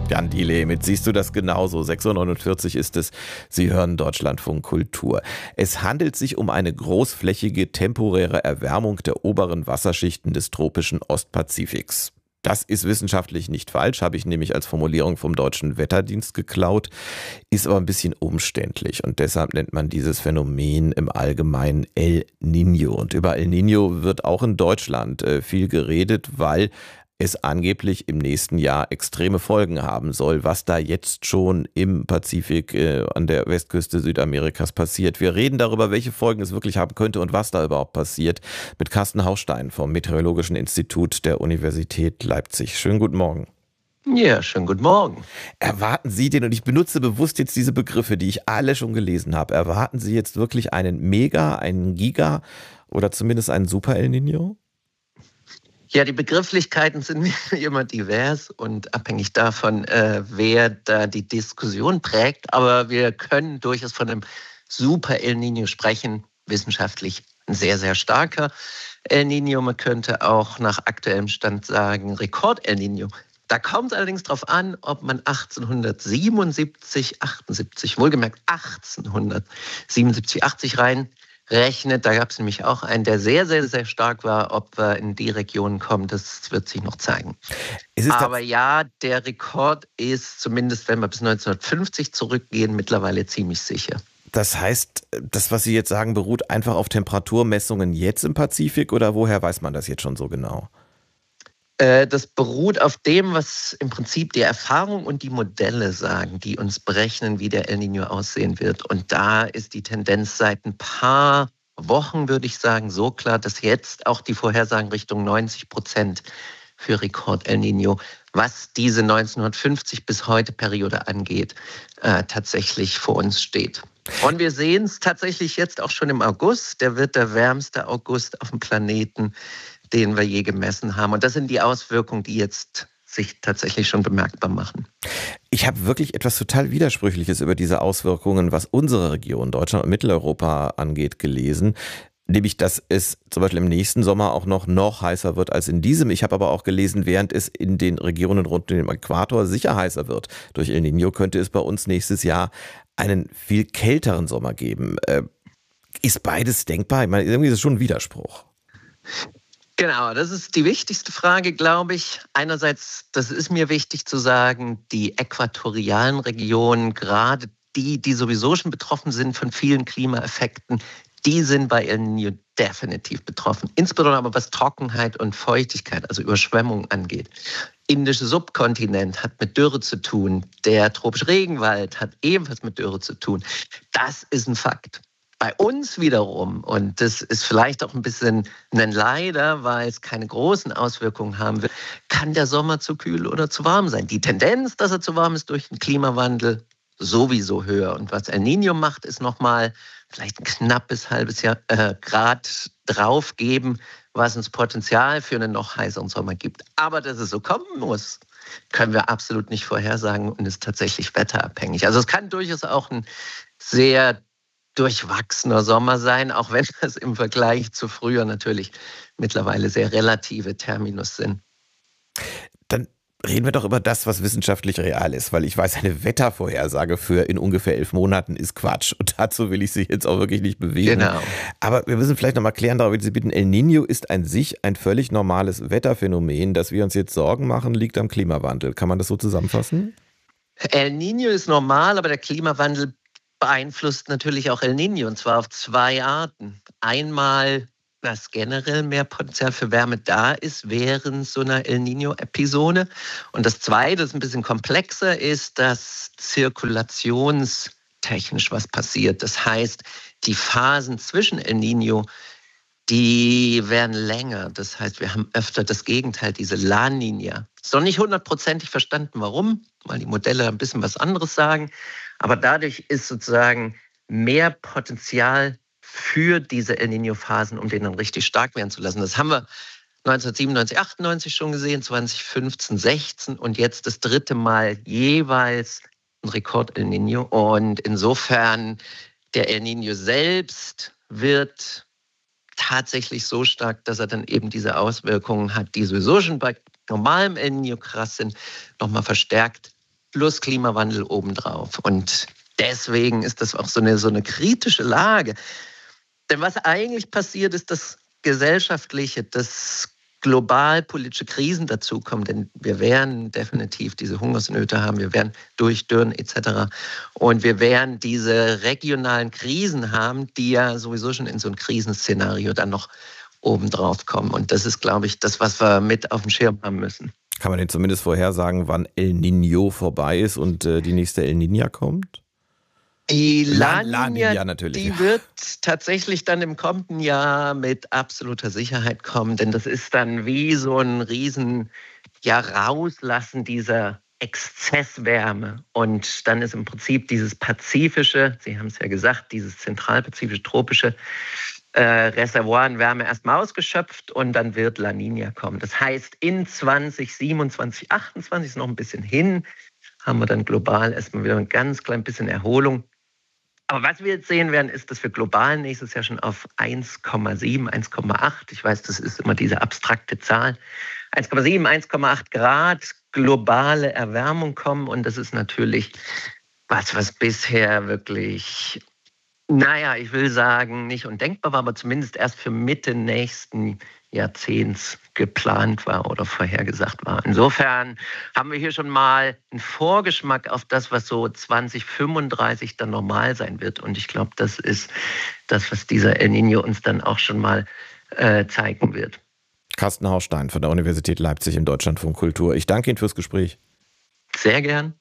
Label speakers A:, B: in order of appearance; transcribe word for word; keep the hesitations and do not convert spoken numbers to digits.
A: Jan Delay mit Siehst du das genauso? sechs Uhr neunundvierzig ist es. Sie hören Deutschlandfunk Kultur. Es handelt sich um eine großflächige temporäre Erwärmung der oberen Wasserschichten des tropischen Ostpazifiks. Das ist wissenschaftlich nicht falsch, habe ich nämlich als Formulierung vom Deutschen Wetterdienst geklaut, ist aber ein bisschen umständlich und deshalb nennt man dieses Phänomen im Allgemeinen El Niño. Und über El Niño wird auch in Deutschland äh, viel geredet, weil es angeblich im nächsten Jahr extreme Folgen haben soll, was da jetzt schon im Pazifik äh, an der Westküste Südamerikas passiert. Wir reden darüber, welche Folgen es wirklich haben könnte und was da überhaupt passiert, mit Carsten Haustein vom Meteorologischen Institut der Universität Leipzig. Schönen guten Morgen.
B: Ja, schönen guten Morgen.
A: Erwarten Sie den, und ich benutze bewusst jetzt diese Begriffe, die ich alle schon gelesen habe, erwarten Sie jetzt wirklich einen Mega, einen Giga oder zumindest einen Super El Niño?
B: Ja, die Begrifflichkeiten sind immer divers und abhängig davon, äh, wer da die Diskussion prägt. Aber wir können durchaus von einem Super El Niño sprechen, wissenschaftlich ein sehr, sehr starker El Niño. Man könnte auch nach aktuellem Stand sagen Rekord El Niño. Da kommt es allerdings darauf an, ob man achtzehnhundertsiebenundsiebzig, achtundsiebzig, wohlgemerkt achtzehnhundertsiebenundsiebzig, achtzig rein rechnet. Da gab es nämlich auch einen, der sehr, sehr, sehr stark war. Ob wir in die Region kommen, das wird sich noch zeigen. Aber ja, der Rekord ist, zumindest wenn wir bis neunzehnhundertfünfzig zurückgehen, mittlerweile ziemlich sicher.
A: Das heißt, das, was Sie jetzt sagen, beruht einfach auf Temperaturmessungen jetzt im Pazifik oder woher weiß man das jetzt schon so genau?
B: Das beruht auf dem, was im Prinzip die Erfahrung und die Modelle sagen, die uns berechnen, wie der El Niño aussehen wird. Und da ist die Tendenz seit ein paar Wochen, würde ich sagen, so klar, dass jetzt auch die Vorhersagen Richtung neunzig Prozent für Rekord El Niño, was diese neunzehnhundertfünfzig bis heute Periode angeht, äh, tatsächlich vor uns steht. Und wir sehen es tatsächlich jetzt auch schon im August. Der wird der wärmste August auf dem Planeten, den wir je gemessen haben. Und das sind die Auswirkungen, die jetzt sich tatsächlich schon bemerkbar machen.
A: Ich habe wirklich etwas total Widersprüchliches über diese Auswirkungen, was unsere Region, Deutschland und Mitteleuropa angeht, gelesen. Nämlich, dass es zum Beispiel im nächsten Sommer auch noch, noch heißer wird als in diesem. Ich habe aber auch gelesen, während es in den Regionen rund um den Äquator sicher heißer wird durch El Niño, könnte es bei uns nächstes Jahr einen viel kälteren Sommer geben. Äh, ist beides denkbar? Ich meine, irgendwie ist es schon ein Widerspruch.
B: Genau, das ist die wichtigste Frage, glaube ich. Einerseits, das ist mir wichtig zu sagen, die äquatorialen Regionen, gerade die, die sowieso schon betroffen sind von vielen Klimaeffekten, die sind bei El Niño definitiv betroffen. Insbesondere aber was Trockenheit und Feuchtigkeit, also Überschwemmung angeht. Indische Subkontinent hat mit Dürre zu tun. Der tropische Regenwald hat ebenfalls mit Dürre zu tun. Das ist ein Fakt. Bei uns wiederum, und das ist vielleicht auch ein bisschen ein Leider, weil es keine großen Auswirkungen haben wird, kann der Sommer zu kühl oder zu warm sein. Die Tendenz, dass er zu warm ist durch den Klimawandel, sowieso höher. Und was El Niño macht, ist nochmal vielleicht ein knappes halbes Jahr, äh, Grad draufgeben, was uns Potenzial für einen noch heißeren Sommer gibt. Aber dass es so kommen muss, können wir absolut nicht vorhersagen und ist tatsächlich wetterabhängig. Also es kann durchaus auch ein sehr durchwachsener Sommer sein, auch wenn das im Vergleich zu früher natürlich mittlerweile sehr relative Terminus sind.
A: Dann reden wir doch über das, was wissenschaftlich real ist, weil ich weiß, eine Wettervorhersage für in ungefähr elf Monaten ist Quatsch und dazu will ich Sie jetzt auch wirklich nicht bewegen.
B: Genau.
A: Aber wir müssen vielleicht noch mal klären, darüber Sie bitten, El Niño ist an sich ein völlig normales Wetterphänomen. Dass wir uns jetzt Sorgen machen, liegt am Klimawandel. Kann man das so zusammenfassen?
B: El Niño ist normal, aber der Klimawandel beeinflusst natürlich auch El Niño, und zwar auf zwei Arten. Einmal, dass generell mehr Potenzial für Wärme da ist während so einer El Niño-Episode. Und das Zweite, das ist ein bisschen komplexer, ist, dass zirkulationstechnisch was passiert. Das heißt, die Phasen zwischen El Niño, die werden länger. Das heißt, wir haben öfter das Gegenteil, diese La Niña. Ist noch nicht hundertprozentig verstanden, warum, weil die Modelle ein bisschen was anderes sagen. Aber dadurch ist sozusagen mehr Potenzial für diese El Niño-Phasen, um den dann richtig stark werden zu lassen. Das haben wir neunzehnhundertsiebenundneunzig, achtundneunzig schon gesehen, zwanzig fünfzehn, sechzehn und jetzt das dritte Mal jeweils ein Rekord El Niño. Und insofern, der El Niño selbst wird tatsächlich so stark, dass er dann eben diese Auswirkungen hat, die sowieso schon bei normalem El Niño krass sind, nochmal verstärkt plus Klimawandel obendrauf. Und deswegen ist das auch so eine, so eine kritische Lage. Denn was eigentlich passiert, ist, dass gesellschaftliche, dass global politische Krisen dazukommen. Denn wir werden definitiv diese Hungersnöte haben, wir werden durch Dürren et cetera. Und wir werden diese regionalen Krisen haben, die ja sowieso schon in so ein Krisenszenario dann noch obendrauf kommen. Und das ist, glaube ich, das, was wir mit auf dem Schirm haben müssen.
A: Kann man denn zumindest vorhersagen, wann El Niño vorbei ist und äh, die nächste El Niña kommt?
B: Die La
A: La
B: Niña,
A: Niña natürlich.
B: die wird tatsächlich dann im kommenden Jahr mit absoluter Sicherheit kommen, denn das ist dann wie so ein riesen ja, Rauslassen dieser Exzesswärme. Und dann ist im Prinzip dieses pazifische, Sie haben es ja gesagt, dieses zentralpazifische, tropische äh, Reservoir an Wärme erstmal ausgeschöpft und dann wird La Niña kommen. Das heißt, in zwanzig siebenundzwanzig, achtundzwanzig ist noch ein bisschen hin, haben wir dann global erstmal wieder ein ganz klein bisschen Erholung. Aber was wir jetzt sehen werden, ist, dass wir global nächstes Jahr schon auf eins Komma sieben, eins Komma acht, ich weiß, das ist immer diese abstrakte Zahl, eins Komma sieben, eins Komma acht Grad globale Erwärmung kommen. Und das ist natürlich was, was bisher wirklich, naja, ich will sagen, nicht undenkbar war, aber zumindest erst für Mitte nächsten Jahrzehnts geplant war oder vorhergesagt war. Insofern haben wir hier schon mal einen Vorgeschmack auf das, was so zwanzig fünfunddreißig dann normal sein wird. Und ich glaube, das ist das, was dieser El Niño uns dann auch schon mal äh, zeigen wird.
A: Carsten Haustein von der Universität Leipzig im Deutschlandfunk Kultur. Ich danke Ihnen fürs Gespräch.
B: Sehr gern.